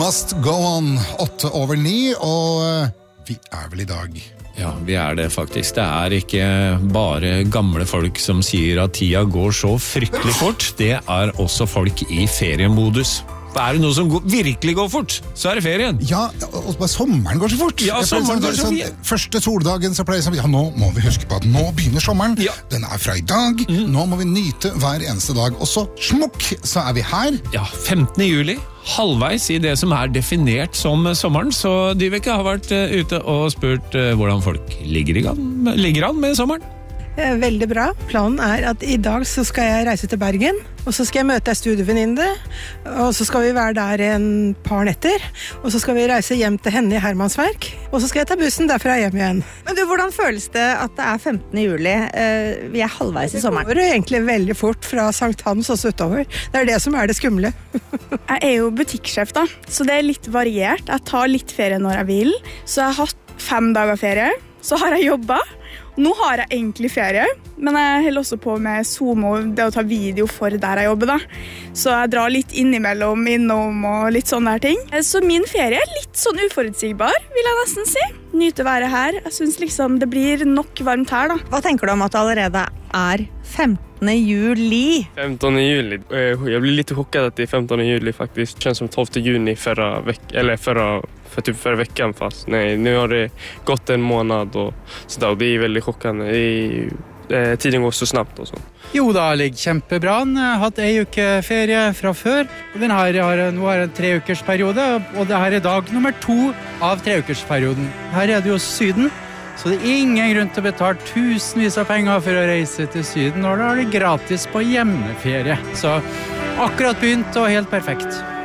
Must Go On, 8:09, og vi vel I dag. Ja, vi det faktisk. Det ikke bare gamle folk som sier at tida går så fryktelig fort. Det også folk I feriemodus. Det noe som virkelig går fort, så det ferien. Ja, og bare sommeren går så fort. Ja, sommeren går så mye. Første soldagen så pleier jeg ja, nå må vi huske på at nå begynner sommeren. Ja. Den fra I dag. Nå må vi nyte hver eneste dag. Og så smukk, så vi her. Ja, 15. juli. Halvveis I det som definert som sommeren, så Dyveke har vært ute og spurt hvordan folk ligger an med sommeren. Veldig bra. Planen at I dag så skal jeg reise til Bergen, og så skal jeg møte en studievenninne, og så skal vi være der en par netter, og så skal vi reise hjem til henne I Hermansverk, og så skal jeg ta bussen derfra hjem igjen. Men du, hvordan føles det at det 15. juli? Vi halvveis I sommeren. Det går egentlig veldig fort fra Sankt Hans og så utover. Det det som det skumle. Jeg jo butikksjef da, så det litt variert. Jeg tar litt ferie når jeg vil, så jeg har hatt 5 dager ferie, så har jeg jobbet. Nå har jeg egentlig ferie, men jeg holder også på med Zoom og det å ta video for der jeg jobber da. Så jeg drar litt innimellom, innom og litt sånne der ting. Så min ferie litt sånn uforutsigbar, vil jeg nesten si. Nyte være her. Jeg synes liksom det blir nok varmt her da. Hva tenker du om at det allerede 15. juli? 15. juli. Jag blir lite chockad att det 15. juli faktiskt. Det känns som 12 juni förra veckan fast. Nej, nu har det gått en månad och så där, och det väldigt chockande. Tiden går så snabbt och så. Jo, det ligger kjempebra. Han har hatt en uke ferie fra før. Og nå har en 3 ukers periode, og det her dag nummer 2 av 3 ukers perioden. Her det jo Syden, så det ingen grunn til å betale tusenvis av penger for å reise til Syden, og da det gratis på hjemmeferie. Så akkurat begynt og helt perfekt.